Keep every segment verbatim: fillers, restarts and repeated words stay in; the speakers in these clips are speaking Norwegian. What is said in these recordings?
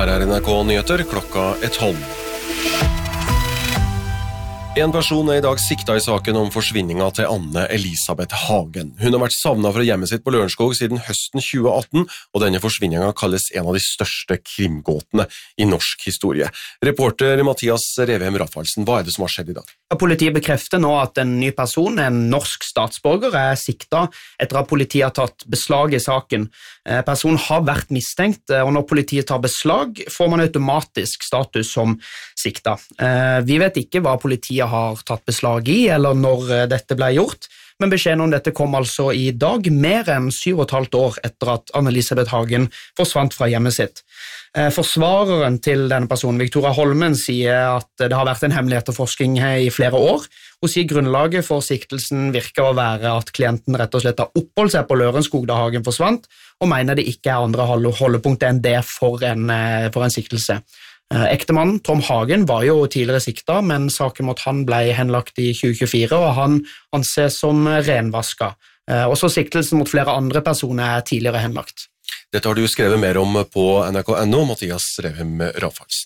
Her er N R K Nyheter, klokka er tolv. En person er i dag sikta i saken om forsvinninga til Anne Elisabeth Hagen. Hun har vært savnet fra hjemmet sitt på Lørenskog siden høsten tjue atten, og denne forsvinninga kalles en av de største krimgåtene i norsk historie. Reporter Mathias Revhem Raffaldsen, hva er det som har skjedd i dag? Politiet bekrefter nå at en ny person, en norsk statsborger, er sikta etter at politiet har tatt beslag i saken. Personen har vært mistenkt, og når politiet tar beslag, får man automatisk status som sikta. Vi vet ikke hva politiet har tatt beslag i, eller når dette ble gjort, men beskjeden om dette kom altså i dag, mer enn syv og et halvt år etter at Anne Elisabeth Hagen forsvant fra hjemmet sitt. Forsvareren til denne personen, Victoria Holmen, sier at det har vært en hemmelig etterforskning i flere år. Hun sier grunnlaget for siktelsen virker å være at klienten rett og slett har oppholdt seg på Lørenskog da Hagen forsvant, og mener det ikke er andre holdepunkt enn det for en, for en siktelse. Ektemannen, Tom Hagen, var jo tidligere sikta, men saken mot han ble henlagt i tjue tjuefire, og han anses som renvaska. Også siktelsen mot flere andre personer er tidligere henlagt. Dette har du skrevet mer om på N R K punktum no, Mathias Revhem Raffaldsen.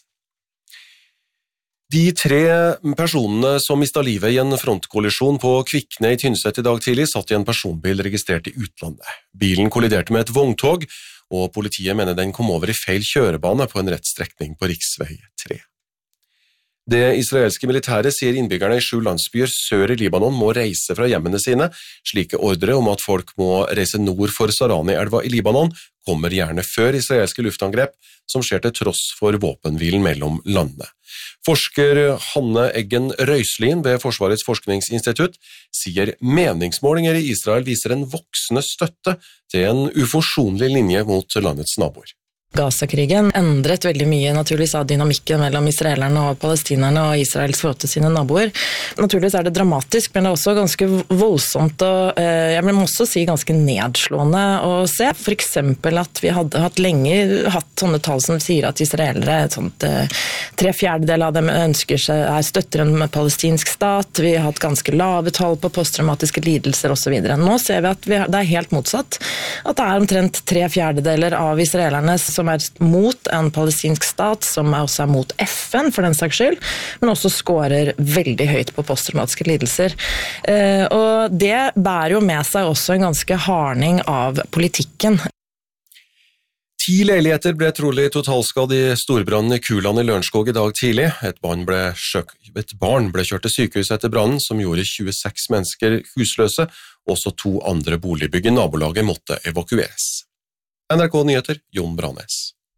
De tre personene som mistet livet i en frontkollisjon på Kvikne i Tynset i dag tidlig satt i en personbil registrert i utlandet. Bilen kolliderte med et vogntog, og politiet mener den kom over i feil kjørebane på en rett strekning på riksvei tre. Det israelske militæret sier innbyggerne i sju landsbyer sør i Libanon må reise fra hjemmene sine. Slike ordre om at folk må reise nord for Sarani-elva i Libanon kommer gjerne før israelske luftangrep, som skjer til tross for våpenhvilen mellom landene. Forsker Hanne Eggen Røislin ved Forsvarets forskningsinstitutt sier meningsmålinger i Israel viser en voksende støtte til en uforsonlig linje mot landets naboer. Gaza-krigen endret veldig mye naturligvis av dynamikken mellom israelerne og palestinerne og Israels forhold til sine naboer. Naturligvis er det dramatisk, men det er også ganske voldsomt og jeg vil også si ganske nedslående å se. For eksempel at vi hadde hatt lenge hatt sånne tall som sier at israelere, et sånt, tre fjerdedel av dem ønsker seg, er støtter en palestinsk stat. Vi har hatt ganske lave tall på posttraumatiske lidelser og så videre. Nå ser vi at vi, det er helt motsatt. At det er omtrent tre fjerdedeler av israelerne som som er mot en palestinsk stat, som er også er mot F N for den saks skyld, men også skårer veldig høyt på posttraumatiske lidelser. Eh, og det bærer jo med seg også en ganske hardning av politikken. Ti leiligheter ble trolig totalskadd i storbrannen i Kuland i Lørenskog i dag tidlig. Et barn ble, sjøk, et barn ble kjørt til sykehus etter brannen, som gjorde tjueseks mennesker husløse. Også to andre boligbygg i nabolaget måtte evakueres. N R K Nyheter, Jon Branes.